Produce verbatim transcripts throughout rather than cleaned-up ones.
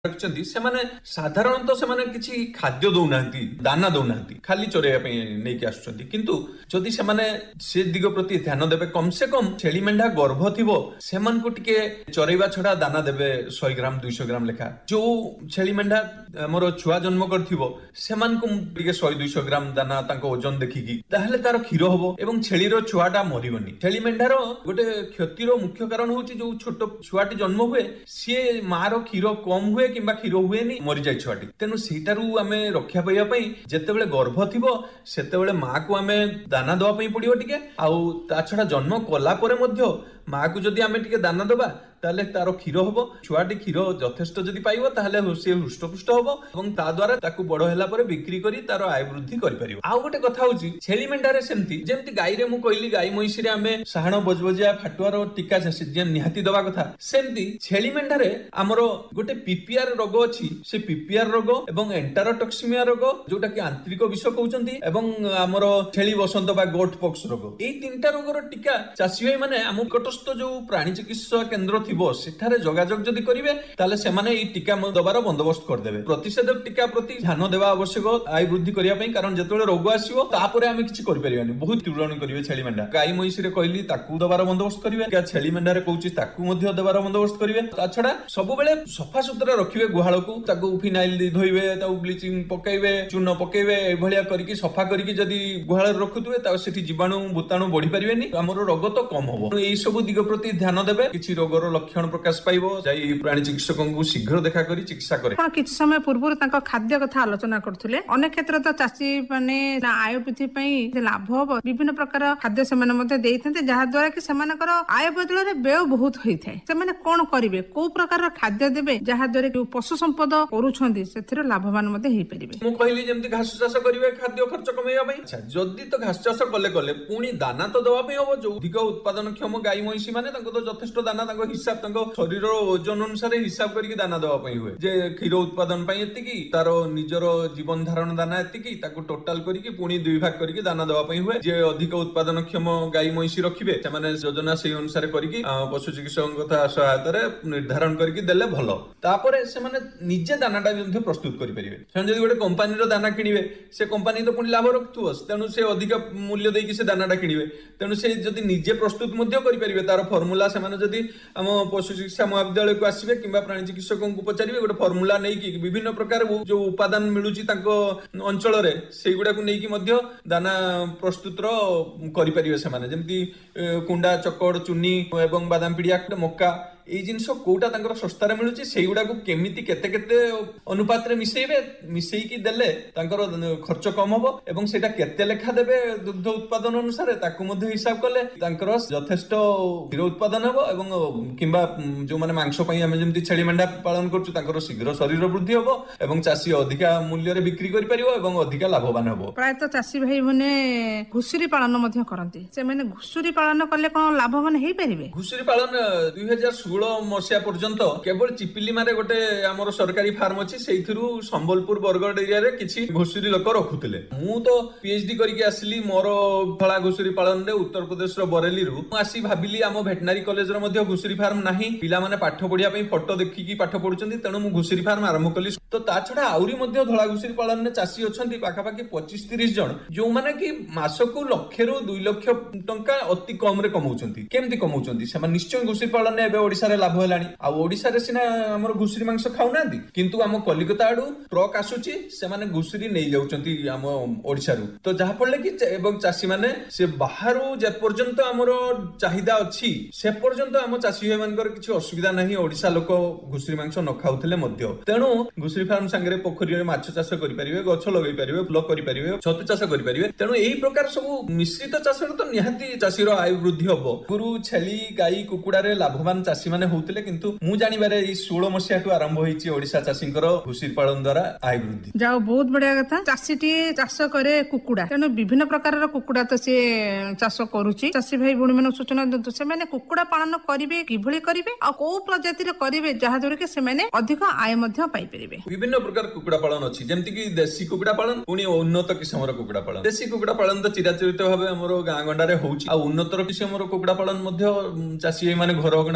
ରଖିଛନ୍ତି ସେମାନେ ସାଧାରଣତଃ ସେମାନେ କିଛି ଖାଦ୍ୟ ଦଉନାହାନ୍ତି, ଦାନା ଦଉନାହାନ୍ତି, ଖାଲି ଚରେଇବା ପାଇଁ ନେଇକି ଆସୁଛନ୍ତି। କିନ୍ତୁ ଯଦି ସେମାନେ ସେ ଦିଗ ପ୍ରତି ଧ୍ୟାନ ଦେବେ, କମ୍ ସେ କମ୍ ଛେଳି ମେଣ୍ଢା ଗର୍ଭ ଥିବ ସେମାନଙ୍କୁ ଟିକେ ଚରେଇବା ଛଡା ଦାନା ଦେବେ ଶହେ ଗ୍ରାମ ଦୁଇଶହ ଗ୍ରାମ ଲେଖା। ଯୋଉ ଛେଳି ମେଣ୍ଢା ଆମର ଛୁଆ ଜନ୍ମ କରିଥିବ ସେମାନଙ୍କୁ ଟିକେ ଶହେ ଦୁଇଶହ ଗ୍ରାମ ଦାନା ତାଙ୍କ ଓଜନ ଦେଖିକି, ତାହେଲେ ତାର କ୍ଷୀର ହବ ଏବଂ ଛେଳିର ଛୁଆଟା ମରିବନି। ଛେଳି ମେଣ୍ଢାର ଗୋଟେ କ୍ଷତିର ମୁଖ୍ୟ କାରଣ ହଉଛି ଯୋଉ ଛୋଟ ଛୁଆଟି ଜନ୍ମ ହୁଏ ସିଏ ମାର କ୍ଷୀର କମ ହୁଏ କିମ୍ବା କ୍ଷୀର ହୁଏନି, ମରିଯାଏ ଛୁଆଟି। ତେଣୁ ସେଇଟାରୁ ଆମେ ରକ୍ଷା ପାଇବା ପାଇଁ ଯେତେବେଳେ ଗର୍ଭ ଥିବ ସେତେବେଳେ ମାକୁ ଆମେ ଦାନା ଦେବା ପାଇଁ ପଡିବ ଟିକେ, ଆଉ ତା ଛଡା ଜନ୍ମ କଲା ପରେ ମଧ୍ୟ ମାକୁ ଯଦି ଆମେ ଟିକେ ଦାନା ଦେବା ତାହେଲେ ତାର କ୍ଷୀର ହବ। ଛୁଆଟି କ୍ଷୀର ଯଥେଷ୍ଟ ଯଦି ପାଇବ ତାହେଲେ ସେ ହୃଷ୍ଟପୁଷ୍ଟ ହବ ଏବଂ ତା ଦ୍ୱାରା ତାକୁ ବଡ ହେଲା ପରେ ବିକ୍ରି କରି ତାର ଆୟ ବୃଦ୍ଧି କରିପାରିବ। ଆଉ ଗୋଟେ କଥା ହଉଛି ଛେଳି ମେଣ୍ଢାରେ ସେମିତି ଯେମିତି ଗାଈରେ ମୁଁ କହିଲି ଗାଈ ମଇଁଷିରେ ଆମେ ସାହାଣ ବଜବଜିଆ ଫାଟୁଆର ଟୀକା ନିହାତି ଦବା କଥା, ସେମିତି ଛେଳି ମେଣ୍ଢାରେ ଆମର ଗୋଟେ ପିପିଆର ରୋଗ ଅଛି। ସେ ପିପିଆର ରୋଗ ଏବଂ ଏଣ୍ଟାରୋଟକ୍ସିମିଆ ରୋଗ ଯୋଉଟା କି ଆନ୍ତରିକ ବିଷ କହୁଛନ୍ତି ଏବଂ ଆମର ଛେଳି ବସନ୍ତ ବା ଗୋଟ ପକ୍ସ ରୋଗ, ଏଇ ତିନିଟା ରୋଗର ଟୀକା ଚାଷୀ ଭାଇ ମାନେ ଆମ ନିକଟସ୍ଥ ଯୋଉ ପ୍ରାଣୀ ଚିକିତ୍ସା କେନ୍ଦ୍ର ଥିବ ସେଠାରେ ଯୋଗାଯୋଗ ଯଦି କରିବେ ତାହେଲେ ସେମାନେ ଏଇ ଟୀକା ଦବାର ବନ୍ଦୋବସ୍ତ କରିଦେବେ। ପ୍ରତିଷେଧକ ଟୀକା ପ୍ରତି ଧ୍ୟାନ ଦେବା ଆବଶ୍ୟକ ଆୟ ବୃଦ୍ଧି କରିବା ପାଇଁ, କାରଣ ଯେତେବେଳେ ରୋଗ ଆସିବ ତାପରେ ଆମେ କିଛି କରିପାରିବାନି, ବହୁତ ତୁଳନ କରିବେ ଛେଳି ମେଣ୍ଢା। ଗାଈ ମଇଁଷିରେ କହିଲି ତାକୁ ଦେବାର ବନ୍ଦୋବସ୍ତ କରିବେ, ଛେଳି ମେଣ୍ଢାରେ କହୁଛି ତାକୁ ମଧ୍ୟ ଦେବାର ବନ୍ଦୋବସ୍ତ କରିବେ। ତା ଛଡା ସବୁବେଳେ ସଫାସୁତୁରା ରଖିବେ ଗୁହାଳକୁ, ତାକୁ ଫିନାଇଲ ଦେଇ ଧୋଇବେ, ତାକୁ ବ୍ଲିଚିଂ ପକେଇବେ, ଚୂନ ପକେଇବେ, ଏଇଭଳିଆ କରିକି ସଫା କରିକି ଯଦି ଗୁହାଳରେ ରଖୁଥିବେ ତାକୁ ସେଠି ଜୀବାଣୁ ଭୂତାଣୁ ବଢି ପାରିବେନି, ଆମର ରୋଗ ତ କମ ହବ। ଏଇ ସବୁ ଦିଗ ପ୍ରତି ଧ୍ୟାନ ଦେବେ। କିଛି ରୋଗର ଲକ୍ଷଣ ପ୍ରକାଶ ପାଇବ ଯାଇ ପ୍ରାଣୀ ଚିକିତ୍ସକଙ୍କୁ ଶୀଘ୍ର ଦେଖା କରି ଚିକିତ୍ସା କରେ। କିଛି ସମୟ ପୂର୍ବରୁ ତାଙ୍କ ଖାଦ୍ୟ କଥା ଆଲୋଚନା କରୁଥିଲେ। ଅନେକ କ୍ଷେତ୍ରରେ ତ ଚାଷୀ ମାନେ ଆୟ ବୃଦ୍ଧି ପାଇଁ ଲାଭ ହବ ବିଭିନ୍ନ ପ୍ରକାର ଖାଦ୍ୟ ସେମାନେ ମଧ୍ୟ ଦେଇଥାନ୍ତି, ଯାହା ଦ୍ୱାରା କି ସେମାନଙ୍କର ଆୟ ବଦଳରେ ବ୍ୟୟ ବହୁତ ହୋଇଥାଏ। ସେମାନେ କଣ କରିବେ, କୋଉ ପ୍ରକାରର ଖାଦ୍ୟ ଦେବେ ଯାହା ଦ୍ୱାରା କି ପଶୁ ସମ୍ପଦ କରୁଛନ୍ତି ସେଥିରେ ଲାଭବାନ ମଧ୍ୟ ହେଇପାରିବେ? ମୁଁ କହିଲି ଯେମିତି ଘାସ ଚାଷ କରିବେ ଖାଦ୍ୟ ଖର୍ଚ୍ଚ କମେଇବା ପାଇଁ, ଯଦି ତ ଘାସ ଚାଷ କଲେ କଲେ ପୁଣି ଦାନା ତ ଦେବା ପାଇଁ ହବ। ଯୋଉ ଅଧିକ ଉତ୍ପାଦନ କ୍ଷମ ଗାଈ ମଇଁଷି ମାନେ ତାଙ୍କୁ ତ ଯଥେଷ୍ଟ ଦାନା ତାଙ୍କ ହିସାବ ତାଙ୍କ ଶରୀରର ଓଜନ ଅନୁସାରେ ହିସାବ କରିକି ଦାନା ଦେବା ପାଇଁ ହୁଏ, ଯେ କ୍ଷୀର ଉତ୍ପାଦନ ପାଇଁ ଏତିକି, ତାର ନିଜର ଜୀବନ ଧାରଣ ଦାନା ଏତିକି, ତାକୁ ଟୋଟାଲ କରିକି ପୁଣି ଦୁଇ ଭାଗ କରିକି ଦାନା ଦେବା ପାଇଁ ହୁଏ। ଯେ ଅଧିକ ଉତ୍ପାଦନ କ୍ଷମ ଗାଈ ମଇଁଷି ରଖିବେ ସେମାନେ ଯୋଜନା ସେଇ ଅନୁସାରେ କରିକି ପଶୁ ଚିକିତ୍ସକଙ୍କ ସହାୟତାରେ ନିର୍ଦ୍ଧାରଣ କରିକି ଦେଲେ ଭଲ। ତାପରେ ସେମାନେ ନିଜେ ଦାନାଟା ମଧ୍ୟ ପ୍ରସ୍ତୁତ କରିପାରିବେ। ସେମାନେ ଯଦି ଗୋଟେ କମ୍ପାନୀର ଦାନା କିଣିବେ ସେ କମ୍ପାନୀ ତ ପୁଣି ଲାଭ ରଖୁଥିବ, ତେଣୁ ସେ ଅଧିକ ମୂଲ୍ୟ ଦେଇକି ସେ ଦାନାଟା କିଣିବେ। ତେଣୁ ସେ ଯଦି ନିଜେ ପ୍ରସ୍ତୁତ ମଧ୍ୟ କରିପାରିବେ, ତାର ଫର୍ମୁଲା ସେମାନେ ଯଦି ଆମ ପଶୁ ଚିକିତ୍ସା ମହାବିଦ୍ୟାଳୟକୁ ଆସିବେ କିମ୍ବା ପ୍ରାଣୀ ଚିକିତ୍ସକଙ୍କୁ ପଚାରିବେ, ଗୋଟେ ଫର୍ମୁଲା ନେଇକି ବିଭିନ୍ନ ପ୍ରକାର ଯୋଉ ଉପାଦାନ ମିଳୁଛି ତାଙ୍କ ଅଞ୍ଚଳରେ ସେଇଗୁଡାକୁ ନେଇକି ମଧ୍ୟ ଦାନା ପ୍ରସ୍ତୁତର କରିପାରିବେ ସେମାନେ। ଯେମିତି କୁଣ୍ଡା, ଚକଡ, ଚୁନି ଏବଂ ବାଦାମ ପିଡିଆ, ମକା, ଏଇ ଜିନିଷ କୋଉଟା ତାଙ୍କର ଶସ୍ତାରେ ମିଳୁଛି ସେଇଗୁଡାକୁ କେମିତି କେତେ କେତେ ଅନୁପାତରେ ମିଶେଇବେ, ମିଶେଇକି ଦେଲେ ତାଙ୍କର ଖର୍ଚ୍ଚ କମ ହବ ଏବଂ ସେଇଟା କେତେ ଲେଖା ଦେବେ ଦୁଗ୍ଧ ଉତ୍ପାଦନ ଅନୁସାରେ ତାକୁ ମଧ୍ୟ ହିସାବ କଲେ ତାଙ୍କର ଯଥେଷ୍ଟ କ୍ଷୀର ଉତ୍ପାଦନ ହେବ ଏବଂ କିମ୍ବା ଯୋଉମାନେ ମାଂସ ପାଇଁ ଆମେ ଯେମିତି ଛେଳି ମେଣ୍ଢା ପାଳନ କରୁଛୁ ତାଙ୍କର ଶୀଘ୍ର ଶରୀର ବୃଦ୍ଧି ହବ ଏବଂ ଚାଷୀ ଅଧିକା ମୂଲ୍ୟରେ ବିକ୍ରି କରିପାରିବ ଏବଂ ଅଧିକା ଲାଭବାନ ହବ। ପ୍ରାୟତଃ ଚାଷୀ ଭାଇ ମାନେ ଘୁଷୁରୀ ପାଳନ ମଧ୍ୟ କରନ୍ତି, ସେମାନେ ଘୁଷୁରୀ ପାଳନ କଲେ କଣ ଲାଭବାନ ହେଇପାରିବେ? ଘୁଷୁରୀ ପାଳନ ଦୁଇ ହଜାର ଷୋହଳ ମସିହା ପର୍ଯ୍ୟନ୍ତ କେବଳ ଚିପିଲିମାରେ ଗୋଟେ ଆମର ସରକାରୀ ଫାର୍ମ ଅଛି, ସେଇଥିରୁ ସମ୍ବଲପୁର ବରଗଡ଼ ଏରିଆରେ କିଛି ଘୁଷୁରୀ ଲୋକ ରଖୁଥିଲେ। ମୁଁ ତ ପିଏଚଡି କରିକି ଆସିଲି ମୋର ଧଳା ଘୁଷୁରୀ ପାଳନରେ ଉତ୍ତରପ୍ରଦେଶର ବରେଲିରୁ। ମୁଁ ଆସି ଭାବିଲି ଆମ ଭେଟନାରୀ କଲେଜର ମଧ୍ୟ ଘୁଷୁରୀ ଫାର୍ମ ନାହିଁ, ପିଲାମାନେ ପାଠ ପଢିବା ପାଇଁ ଫଟୋ ଦେଖିକି ପାଠ ପଢୁଛନ୍ତି, ତେଣୁ ମୁଁ ଘୁଷୁରୀ ଫାର୍ମ ଆରମ୍ଭ କଲି। ତ ତା ଛଡା ଆହୁରି ମଧ୍ୟ ଧଳା ଘୁଷୁରୀ ପାଳନରେ ଚାଷୀ ଅଛନ୍ତି ପାଖାପାଖି ପଚିଶ ତିରିଶ ଜଣ, ଯୋଉମାନେ କି ମାସକୁ ଲକ୍ଷରୁ ଦୁଇ ଲକ୍ଷ ଟଙ୍କା ଅତି କମ ରେ କମଉଛନ୍ତି। କେମିତି କମଉଛନ୍ତି? ସେମାନେ ନିଶ୍ଚୟ ଘୁଷୁରୀ ପାଳନରେ ଏବେ ଓଡିଶାରେ ଲାଭ ହେଲାଣି। ଆଉ ଓଡିଶାରେ ସିନା ଆମର ଘୁଷୁରୀ ମାଂସ ଖାଉନାହାନ୍ତି, କିନ୍ତୁ ଆମ କଲିକତା ଆଡୁ ଟ୍ରକ୍ ଆସୁଛି, ସେମାନେ ଘୁଷୁରୀ ନେଇଯାଉଛନ୍ତି ଆମ ଓଡିଶାରୁ। ତ ଯାହା ଫଳରେ କି ଏବଂ ଚାଷୀ ମାନେ ସେ ବାହାରୁ ଯେପର୍ଯ୍ୟନ୍ତ ଆମର ଚାହିଦା ଅଛି ସେ ପର୍ଯ୍ୟନ୍ତ ଆମ ଚାଷୀ ଭାଇ ମାନଙ୍କର କିଛି ଅସୁବିଧା ନାହିଁ, ଓଡିଶା ଲୋକ ଘୁଷୁରୀ ମାଂସ ନ ଖାଉଥିଲେ ମଧ୍ୟ। ତେଣୁ ଘୁଷୁରୀ ଫାର୍ମ ସାଙ୍ଗରେ ପୋଖରୀରେ ମାଛ ଚାଷ କରିପାରିବେ, ଗଛ ଲଗେଇ ପାରିବେ, ଫୁଲ କରିପାରିବେ, ଛତୁ ଚାଷ କରିପାରିବେ। ତେଣୁ ଏହି ପ୍ରକାର ସବୁ ମିଶ୍ରିତ ଚାଷରେ ତ ନିହାତି ଚାଷୀର ଆୟ ବୃଦ୍ଧି ହବ। ଗୁରୁ, ଛେଳି, ଗାଈ, କୁକୁଡାରେ ଲାଭବାନ ଚାଷୀ ମାନେ ହଉଥିଲେ, କିନ୍ତୁ ମୁଁ ଜାଣିବାରେ ଏଇ ଷୋହଳ ମସିହାଠୁ ଆରମ୍ଭ ହେଇଛି ଓଡିଶା ଚାଷୀଙ୍କର ଘୁଷୁରୀ ପାଳନ ଦ୍ୱାରା ଆୟ ବୃଦ୍ଧି। ଯାଉ ବହୁତ ବଢିଆ କଥା। ଚାଷୀଟି ଚାଷ କରେ କୁକୁଡା, ତେଣୁ ବିଭିନ୍ନ ପ୍ରକାରର କୁକୁଡା ତ ସିଏ ଚାଷ କରୁଛି। ଚାଷୀ ଭାଇ ଭଉଣୀ ମାନଙ୍କୁ ସୂଚନା ଦିଅନ୍ତୁ, ସେମାନେ କୁକୁଡା ପାଳନ କରିବେ କିଭଳି କରିବେ ଆଉ କୋଉ ପ୍ରଜାତିର କରିବେ ଯାହା ଦ୍ୱାରା କି ସେମାନେ ଅଧିକ ଆୟ ମଧ୍ୟ ପାଇପାରିବେ? ବିଭିନ୍ନ ପ୍ରକାର କୁକୁଡା ପାଳନ ଅଛି, ଯେମିତି କି ଦେଶୀ କୁକୁଡା ପାଳନ, ପୁଣି ଉନ୍ନତ କିସମର କୁକୁଡା ପାଳନ। ଦେଶୀ କୁକୁଡା ପାଳନ ତ ଚିରାଚରିତ ଭାବେ ଆମର ଗାଁ ଗଣ୍ଡାରେ ହଉଛି, ଆଉ ଉନ୍ନତର କିସମର କୁକୁଡା ପାଳନ ମଧ୍ୟ ଚାଷୀ ଭାଇ ମାନେ ଘର ଅଗଣାରେ ଆଣି କରୁଛନ୍ତି।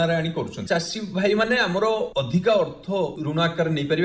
କରୁଛନ୍ତି। ଚାଷୀ ଭାଇ ମାନେ ଆମର ଅଧିକା ଅର୍ଥ ଋଣ ଆକାରରେ ନେଇପାରିବେ।